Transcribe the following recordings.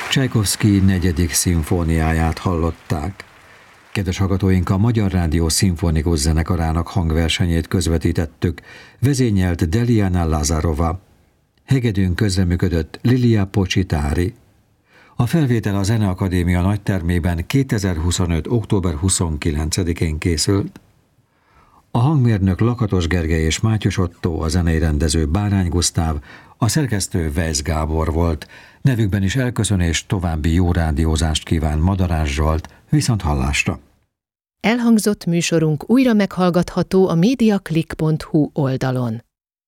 Csajkovszky 4. szimfóniáját hallották. Kedves hallgatóink, a Magyar Rádió Szimfonikus Zenekarának hangversenyét közvetítettük, vezényelt Deliana Lazarova. Hegedűn közreműködött Lilia Pocsitári. A felvétel a Zeneakadémia nagytermében 2025. október 29-én készült. A hangmérnök Lakatos Gergely és Mátyos Ottó, a zenei rendező Bárány Gusztáv, a szerkesztő Weisz Gábor volt. Nevükben is elköszön és további jó rádiózást kíván Madarás Zsolt, viszont hallásra. Elhangzott műsorunk újra meghallgatható a mediaclick.hu oldalon.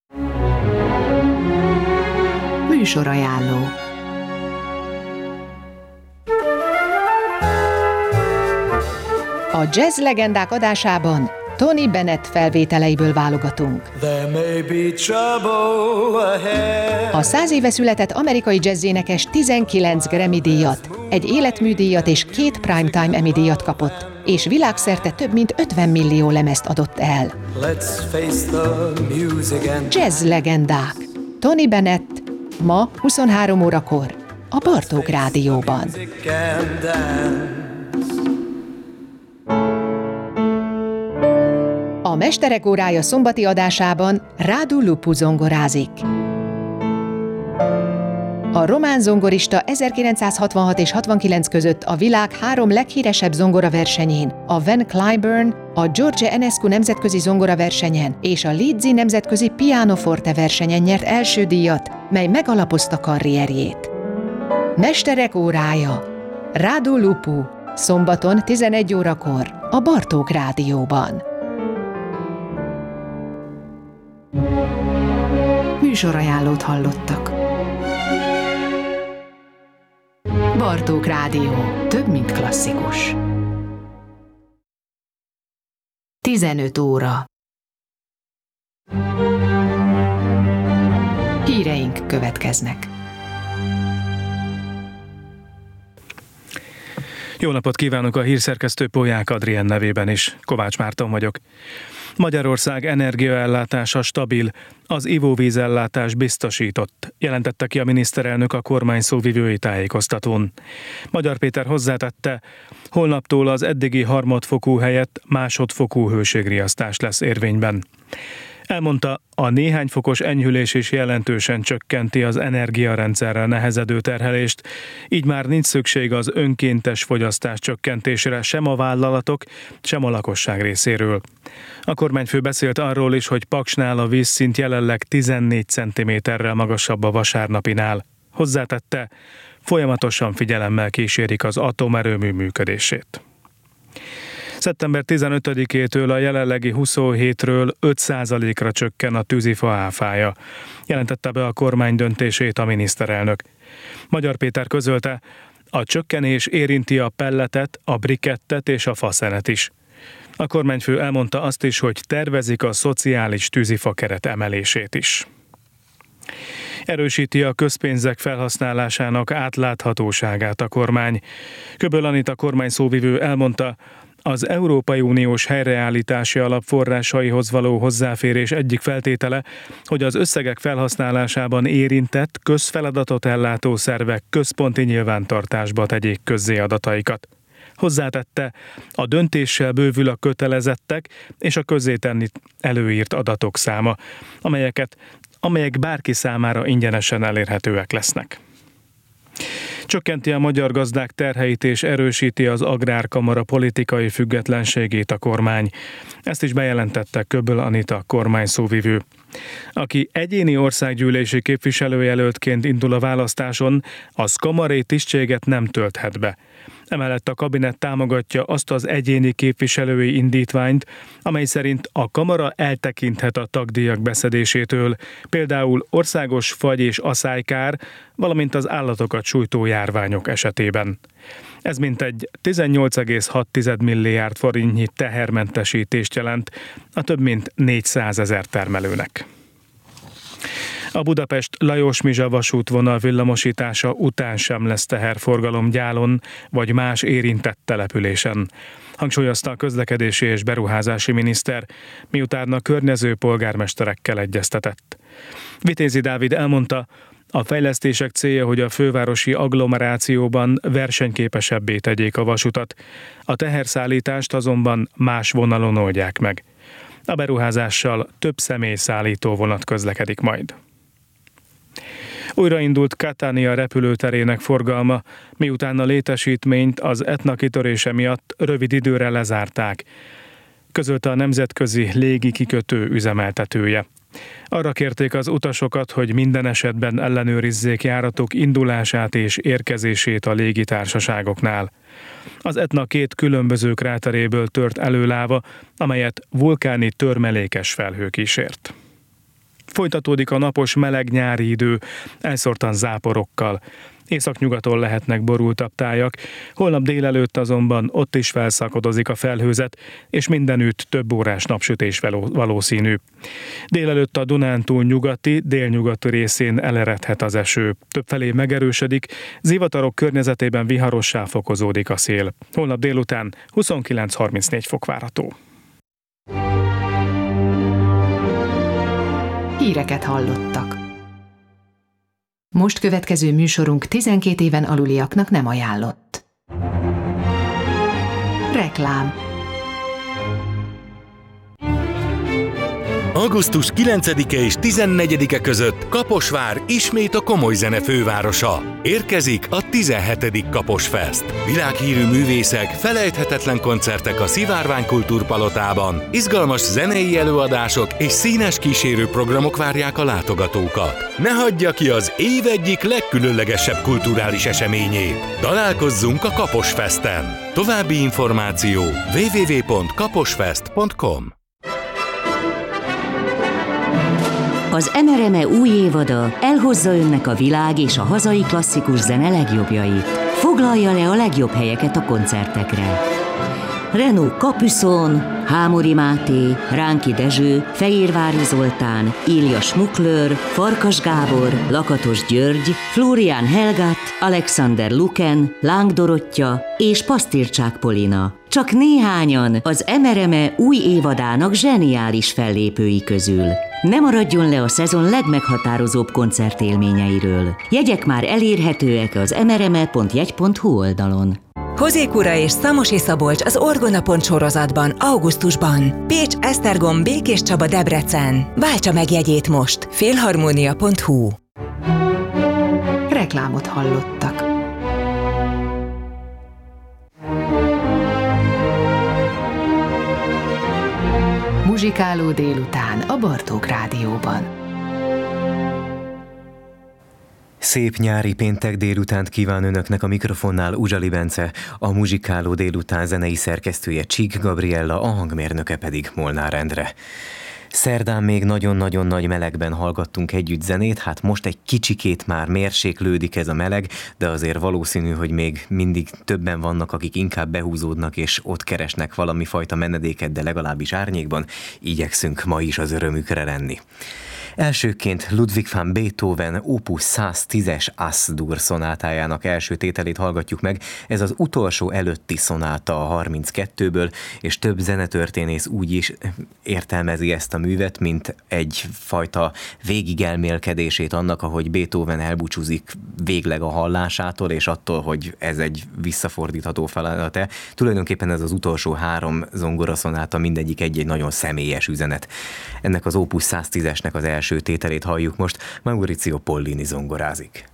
Műsorajánló. A jazz legendák adásában Tony Bennett felvételeiből válogatunk. A 100 éve született amerikai jazzénekes 19 Grammy-díjat, egy életműdíjat és 2 Primetime Emmy-díjat kapott, és világszerte több mint 50 millió lemezt adott el. Jazz legendák. Tony Bennett ma 23 órakor a Bartók Rádióban. A Mesterek órája szombati adásában Radu Lupu zongorázik. A román zongorista 1966 és 69 között a világ 3 leghíresebb zongoraversenyén, a Van Cliburn, a George Enescu nemzetközi zongoraversenyen és a Leeds nemzetközi pianoforte versenyen nyert első díjat, mely megalapozta karrierjét. Mesterek órája. Radu Lupu. Szombaton 11 órakor a Bartók Rádióban. Műsorajánlót hallottak. Bartók Rádió. Több, mint klasszikus. 15 óra. Híreink következnek. Jó napot kívánok, a hírszerkesztő Polyák Adrien nevében is. Kovács Márton vagyok. Magyarország energiaellátása stabil, az ivóvízellátás biztosított, jelentette ki a miniszterelnök a kormány szóvivői tájékoztatón. Magyar Péter hozzátette, holnaptól az eddigi harmadfokú helyett másodfokú hőségriasztás lesz érvényben. Elmondta, a néhány fokos enyhülés is jelentősen csökkenti az energiarendszerrel nehezedő terhelést, így már nincs szükség az önkéntes fogyasztás csökkentésére sem a vállalatok, sem a lakosság részéről. A kormányfő beszélt arról is, hogy Paksnál a vízszint jelenleg 14 cm-rel magasabb a vasárnapinál. Hozzátette, folyamatosan figyelemmel kísérik az atomerőmű működését. Szeptember 15-től a jelenlegi 27-ről 5%-ra csökken a tűzifa áfája, jelentette be a kormány döntését a miniszterelnök. Magyar Péter közölte, a csökkenés érinti a pelletet, a brikettet és a faszenet is. A kormányfő elmondta azt is, hogy tervezik a szociális tűzifa keret emelését is. Erősíti a közpénzek felhasználásának átláthatóságát a kormány. Köböl Anita kormányszóvivő elmondta, az Európai Uniós helyreállítási alap forrásaihoz való hozzáférés egyik feltétele, hogy az összegek felhasználásában érintett közfeladatot ellátó szervek központi nyilvántartásba tegyék közzé adataikat. Hozzátette, a döntéssel bővül a kötelezettek és a közzétenni előírt adatok száma, amelyek bárki számára ingyenesen elérhetőek lesznek. Csökkenti a magyar gazdák terheit és erősíti az Agrárkamara politikai függetlenségét a kormány. Ezt is bejelentette Köböl Anita kormányszóvivő. Aki egyéni országgyűlési képviselőjelöltként indul a választáson, az kamarai tisztséget nem tölthet be. Emellett a kabinet támogatja azt az egyéni képviselői indítványt, amely szerint a kamara eltekinthet a tagdíjak beszedésétől, például országos fagy- és aszálykár, valamint az állatokat sújtó járványok esetében. Ez mintegy 18,6 milliárd forintnyi tehermentesítést jelent a több mint 400 000 termelőnek. A Budapest-Lajos-Mizsa vasútvonal villamosítása után sem lesz teherforgalom Gyálon vagy más érintett településen, hangsúlyozta a közlekedési és beruházási miniszter, miután a környező polgármesterekkel egyeztetett. Vitézi Dávid elmondta, A fejlesztések célja, hogy a fővárosi agglomerációban versenyképesebbé tegyék a vasutat. A teherszállítást azonban más vonalon oldják meg. A beruházással több személyszállító vonat közlekedik majd. Újraindult Catania repülőterének forgalma, miután a létesítményt az Etna kitörése miatt rövid időre lezárták, közölte a nemzetközi légikikötő üzemeltetője. Arra kérték az utasokat, hogy minden esetben ellenőrizzék járatok indulását és érkezését a légitársaságoknál. Az Etna 2 különböző kráteréből tört előláva, amelyet vulkáni törmelékes felhő kísért. Folytatódik a napos meleg nyári idő, elszórtan záporokkal. Északnyugaton lehetnek borultabb tájak, holnap délelőtt azonban ott is felszakadozik a felhőzet, és mindenütt több órás napsütés valószínű. Délelőtt a Dunántúl nyugati, délnyugati részén eleredhet az eső. Többfelé megerősödik, zivatarok környezetében viharossá fokozódik a szél. Holnap délután 29-34 fok várható. Híreket hallottak. Most következő műsorunk 12 éven aluliaknak nem ajánlott. Reklám. Augusztus 9-e és 14-e között Kaposvár ismét a komoly zene fővárosa. Érkezik a 17. Kaposfest. Világhírű művészek, felejthetetlen koncertek a Szivárvány Kultúrpalotában, izgalmas zenei előadások és színes kísérőprogramok várják a látogatókat. Ne hagyja ki az év egyik legkülönlegesebb kulturális eseményét. Találkozzunk a Kaposfesten. További információ www.kaposfest.com. Az MRME új évada elhozza önnek a világ és a hazai klasszikus zene legjobbjait. Foglalja le a legjobb helyeket a koncertekre. Renaud Capuçon, Hámori Máté, Ránki Dezső, Fehérvári Zoltán, Ilja Smuklőr, Farkas Gábor, Lakatos György, Florian Helgat, Alexander Luken, Láng Dorottya és Pasztircsák Polina. Csak néhányan az MRME új évadának zseniális fellépői közül. Ne maradjon le a szezon legmeghatározóbb koncertélményeiről. Jegyek már elérhetőek az mrme.jegy.hu oldalon. Hozékura és Szamosi Szabolcs az Orgona Pont sorozatban augusztusban. Pécs, Esztergom, Békés Csaba, Debrecen. Váltsa meg jegyét most. Félharmónia.hu. Reklámot hallottak. Muzsikáló délután a Bartók Rádióban. Szép nyári péntek délutánt kíván önöknek, a mikrofonnál Uzsali Bence, a Muzsikáló délután zenei szerkesztője Csík Gabriella, a hangmérnöke pedig Molnár Endre. Szerdán még nagyon-nagyon nagy melegben hallgattunk együtt zenét, hát most egy kicsikét már mérséklődik ez a meleg, de azért valószínű, hogy még mindig többen vannak, akik inkább behúzódnak és ott keresnek valami fajta menedéket, de legalábbis árnyékban igyekszünk ma is az örömükre lenni. Elsőként Ludwig van Beethoven Opus 110-es As-dur szonátájának első tételét hallgatjuk meg. Ez az utolsó előtti szonáta a 32-ből, és több zenetörténész úgy is értelmezi ezt a művet, mint egyfajta végigelmélkedését annak, ahogy Beethoven elbúcsúzik végleg a hallásától, és attól, hogy ez egy visszafordítható feladat-e. Tulajdonképpen ez az utolsó 3 zongoraszonáta mindegyik egy nagyon személyes üzenet. Ennek az Opus 110-esnek az első tételét halljuk most, Maurizio Pollini zongorázik.